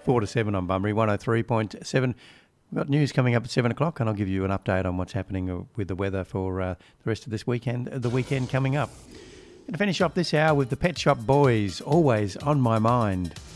4 to 7 on Bunbury, 103.7. We've got news coming up at 7 o'clock, and I'll give you an update on what's happening with the weather for the rest of this weekend, the weekend coming up. Going to finish off this hour with the Pet Shop Boys, Always on My Mind.